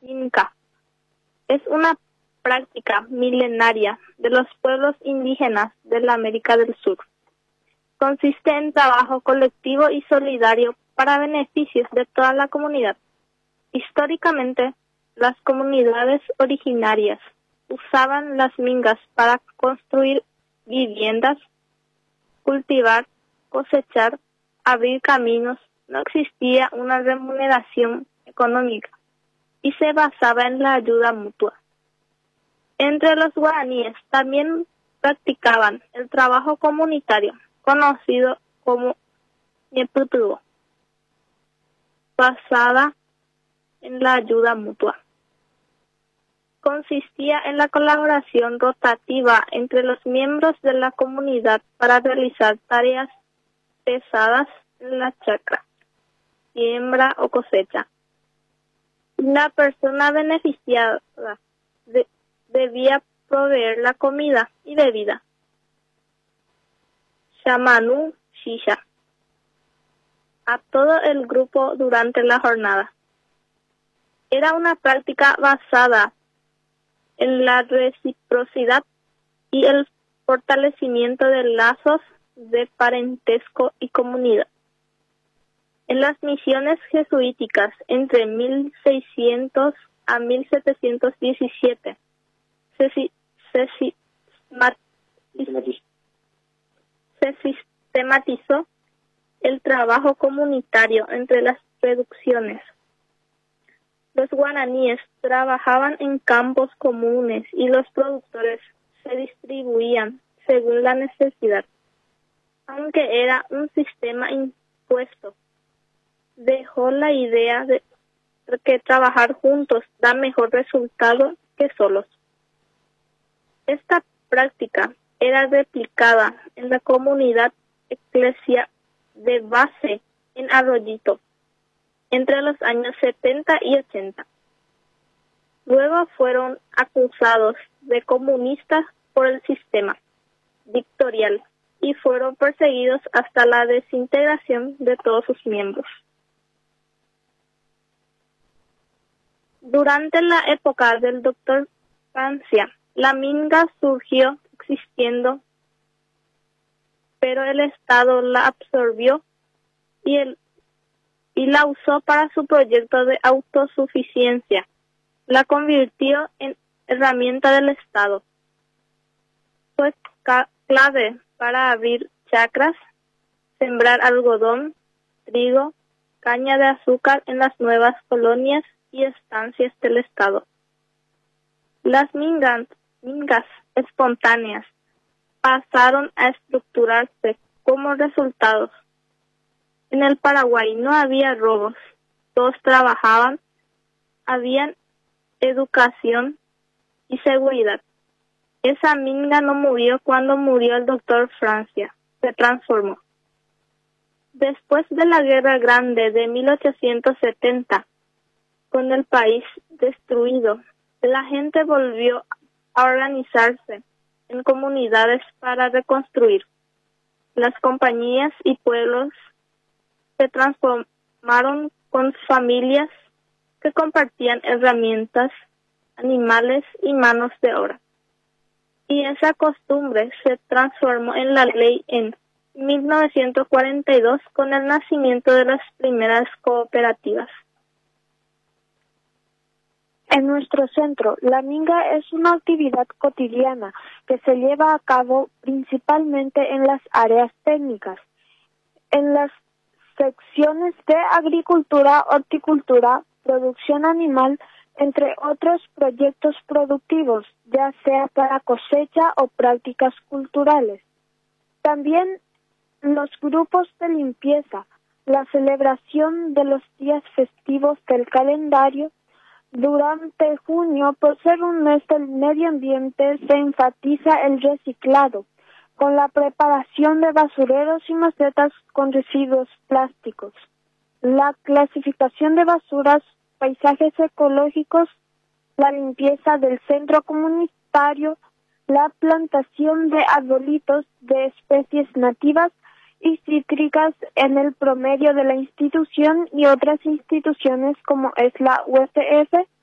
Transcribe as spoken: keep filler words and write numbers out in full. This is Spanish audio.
Minca. Es una práctica milenaria de los pueblos indígenas de la América del Sur. Consiste en trabajo colectivo y solidario para beneficios de toda la comunidad. Históricamente, las comunidades originarias usaban las mingas para construir viviendas, cultivar, cosechar, abrir caminos. No existía una remuneración económica y se basaba en la ayuda mutua. Entre los guaraníes también practicaban el trabajo comunitario, conocido como ñeputuo, basada en la ayuda mutua. Consistía en la colaboración rotativa entre los miembros de la comunidad para realizar tareas pesadas en la chacra, siembra o cosecha. La persona beneficiada de, debía proveer la comida y bebida. Shamanu Shisha a todo el grupo durante la jornada. Era una práctica basada en la reciprocidad y el fortalecimiento de lazos de parentesco y comunidad. En las misiones jesuíticas entre mil seiscientos a mil setecientos diecisiete se, se, se sistematizó el trabajo comunitario entre las producciones. Los guaraníes trabajaban en campos comunes y los productores se distribuían según la necesidad. Aunque era un sistema impuesto, dejó la idea de que trabajar juntos da mejor resultado que solos. Esta práctica era replicada en la comunidad eclesia de base en Arroyito entre los años setenta y ochenta. Luego fueron acusados de comunistas por el sistema dictatorial y fueron perseguidos hasta la desintegración de todos sus miembros. Durante la época del doctor Francia, la minga surgió existiendo, pero el Estado la absorbió y, el, y la usó para su proyecto de autosuficiencia. La convirtió en herramienta del Estado. Fue clave para abrir chacras, sembrar algodón, trigo, caña de azúcar en las nuevas colonias y estancias del Estado. Las mingas, mingas espontáneas pasaron a estructurarse como resultados. En el Paraguay no había robos, todos trabajaban, había educación y seguridad. Esa minga no murió cuando murió el doctor Francia, se transformó. Después de la Guerra Grande de mil ochocientos setenta, con el país destruido, la gente volvió a organizarse en comunidades para reconstruir. Las compañías y pueblos se transformaron con familias que compartían herramientas, animales y manos de obra. Y esa costumbre se transformó en la ley en mil novecientos cuarenta y dos con el nacimiento de las primeras cooperativas. En nuestro centro, la minga es una actividad cotidiana que se lleva a cabo principalmente en las áreas técnicas, en las secciones de agricultura, horticultura, producción animal, entre otros proyectos productivos, ya sea para cosecha o prácticas culturales. También los grupos de limpieza, la celebración de los días festivos del calendario. Durante junio, por ser un mes del medio ambiente, se enfatiza el reciclado, con la preparación de basureros y macetas con residuos plásticos, la clasificación de basuras, paisajes ecológicos, la limpieza del centro comunitario, la plantación de arbolitos de especies nativas y cítricas en el promedio de la institución y otras instituciones como es la U F F,